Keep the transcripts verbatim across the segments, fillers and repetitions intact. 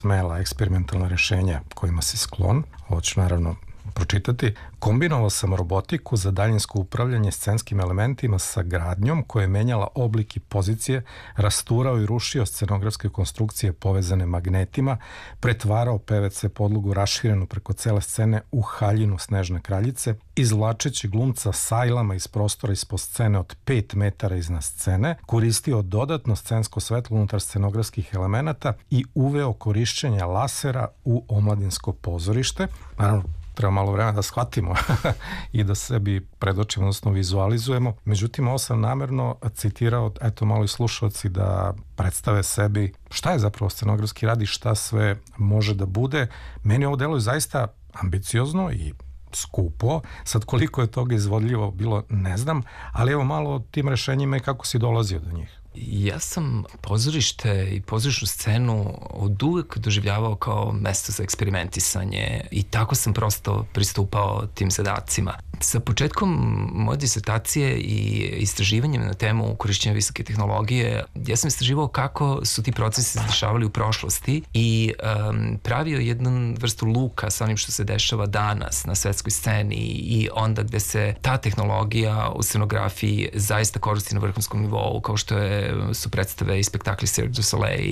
smela eksperimentalna rešenja kojima si sklon, ovo ću naravno pročitati. Kombinovao sam robotiku za daljinsko upravljanje scenskim elementima sa gradnjom koja je menjala oblik i pozicije, rasturao i rušio scenografske konstrukcije povezane magnetima, pretvarao P V C podlogu raširenu preko cele scene u haljinu Snežne kraljice, izvlačeći glumca sajlama iz prostora ispod scene od pet metara iznad scene, koristio dodatno scensko svetlo unutar scenografskih elemenata i uveo korišćenje lasera u omladinsko pozorište. Naravno, treba malo vremena da shvatimo i da sebi predočimo, odnosno vizualizujemo. Međutim, ovo sam namerno citirao, eto malo i slušalci da predstave sebi šta je zapravo scenografski rad i šta sve može da bude. Meni ovo deluje zaista ambiciozno i skupo. Sad koliko je toga izvodljivo bilo, ne znam, ali evo malo o tim rešenjima i kako si dolazio do njih. Ja sam pozorište i pozorišnu scenu od uvek doživljavao kao mesto za eksperimentisanje i tako sam prosto pristupao tim zadacima. Sa početkom moje disertacije i istraživanjem na temu korišćenja visoke tehnologije, ja sam istraživao kako su ti procesi se dešavali u prošlosti i um, pravio jednu vrstu luka sa onim što se dešava danas na svetskoj sceni i onda gde se ta tehnologija u scenografiji zaista koristi na vrhunskom nivou, kao što je su predstave i spektakli Cirque du Soleil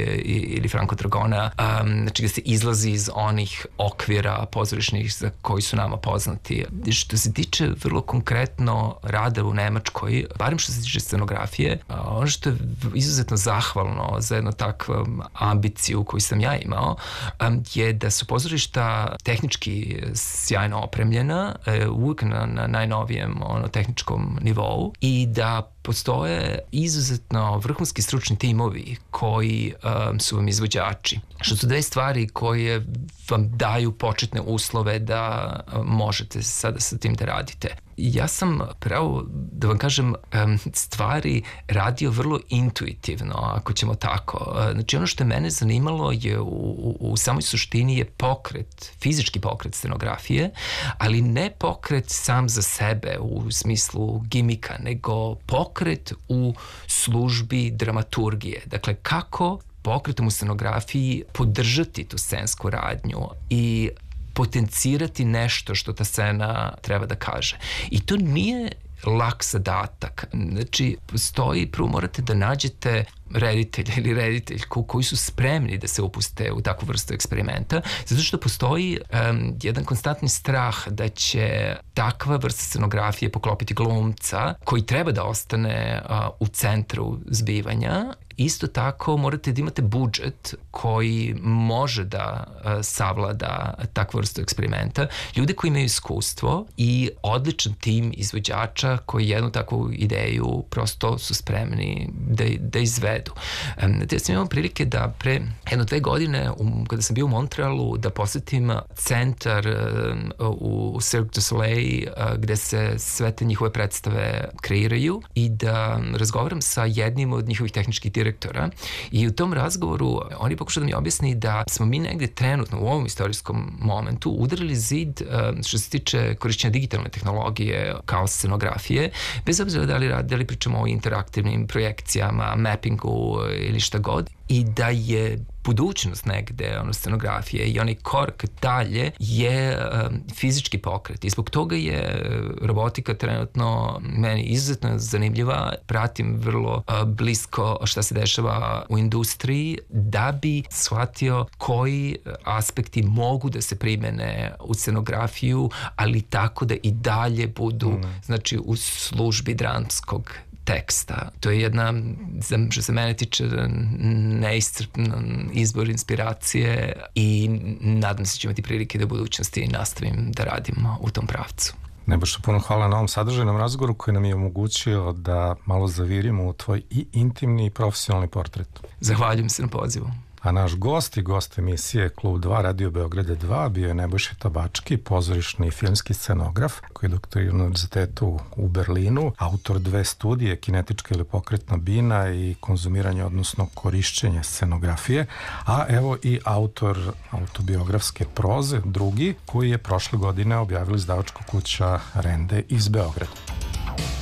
ili Franco Dragona, um, znači gde se izlazi iz onih okvira pozorišnih za koji su nama poznati. Što se tiče vrlo konkretno rada u Nemačkoj, barem što se tiče scenografije, ono što je izuzetno zahvalno za jednu takvu ambiciju koju sam ja imao, um, je da su pozorišta tehnički sjajno opremljena, uvijek na, na najnovijem ono, tehničkom nivou i da postoje izuzetno vrhunski stručni timovi koji um, su vam izvođači. Što su dve stvari koje vam daju početne uslove da um, možete sada sa tim da radite. Ja sam pravo, da vam kažem, stvari radio vrlo intuitivno, ako ćemo tako. Znači, ono što je mene zanimalo je u, u, u samoj suštini je pokret, fizički pokret scenografije, ali ne pokret sam za sebe u smislu gimika, nego pokret u službi dramaturgije. Dakle, kako pokretom u scenografiji podržati tu scensku radnju i potencirati nešto što ta scena treba da kaže. I to nije lak zadatak. Znači, postoji, prvo morate da nađete reditelja ili rediteljku koji su spremni da se upuste u takvu vrstu eksperimenta, zato što postoji um, jedan konstantni strah da će takva vrsta scenografije poklopiti glumca koji treba da ostane uh, u centru zbivanja. Isto tako morate da imate budžet koji može da uh, savlada takvu vrstu eksperimenta. Ljude koji imaju iskustvo i odličan tim izvođača koji jednu takvu ideju prosto su spremni da, da izvedu. Um, ja sam imao prilike da pre jedno dve godine, um, kada sam bio u Montrealu, da posetim centar um, u Cirque du Soleil uh, gde se sve te njihove predstave kreiraju i da razgovaram sa jednim od njihovih tehničkih direktora i u tom razgovoru oni pokušaju da mi objasni da smo mi negde trenutno u ovom istorijskom momentu udarili zid um, što se tiče korišćenja digitalne tehnologije kao scenografije, bez obzira da li, da li pričamo o interaktivnim projekcijama, mappingu ili šta god, i da je budućnost negde ono, scenografije i onaj korak dalje je um, fizički pokret i zbog toga je robotika trenutno meni izuzetno zanimljiva, pratim vrlo uh, blisko šta se dešava u industriji da bi shvatio koji aspekti mogu da se primene u scenografiju, ali tako da i dalje budu mm. znači u službi dramskog teksta. To je jedna, što se mene tiče, neiscrpnan izbor inspiracije i nadam se ću imati prilike da u budućnosti nastavim da radim u tom pravcu. Nebojša, puno hvala na ovom sadržajnom razgovoru koji nam je omogućio da malo zavirimo u tvoj i intimni i profesionalni portret. Zahvaljujem se na pozivu. A naš gost i gost emisije Klub dva Radio Beograda dva bio je Nebojša Tabački, pozorišni i filmski scenograf koji je doktorirao na univerzitetu u Berlinu, autor dve studije, kinetička ili pokretna bina i konzumiranje, odnosno korišćenje scenografije, a evo i autor autobiografske proze, drugi, koji je prošle godine objavila izdavačka kuća Rende iz Beograda.